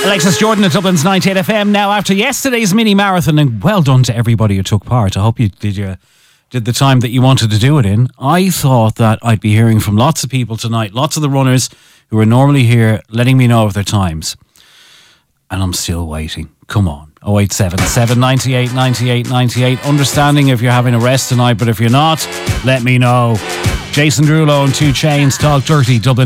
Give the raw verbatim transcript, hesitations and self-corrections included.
Alexis Jordan at Dublin's ninety-eight F M. Now, after yesterday's mini marathon, and well done to everybody who took part. I hope you did you did the time that you wanted to do it in. I thought that I'd be hearing from lots of people tonight, lots of the runners who are normally here, letting me know of their times. And I'm still waiting. Come on. oh eight seven seven, ninety-eight, ninety-eight, ninety-eight. Understanding if you're having a rest tonight, but if you're not, let me know. Jason Derulo and Two Chainz, Talk Dirty, Dublin.